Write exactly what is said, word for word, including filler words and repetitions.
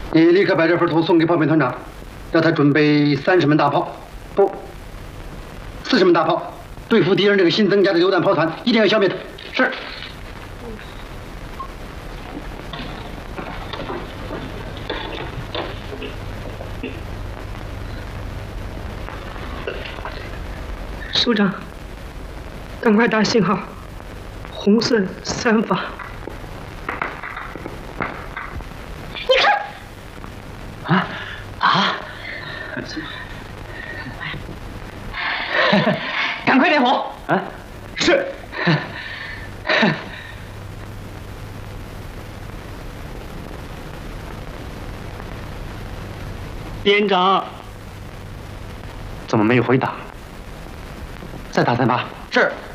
你立刻把这份图送给炮兵团长，让他准备三十门大炮，不，四十门大炮，对付敌人这个新增加的榴弹炮团，一定要消灭它。是。 首长，赶快打信号，红色三发。 啊啊！赶快点火！啊，是。 连长， 怎么没有回答？再打三发。 是。